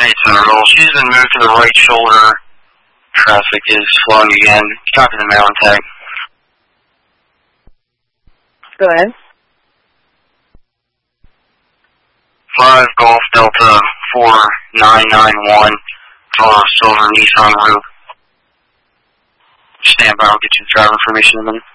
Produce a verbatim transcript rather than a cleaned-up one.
Hey, Centerville. She's been moved to the right shoulder. Traffic is flowing again. Copy the Maryland tag. Go ahead. five Golf Delta four nine nine one for Silver Nissan Route. Stand by, I'll get you the driver information in a minute.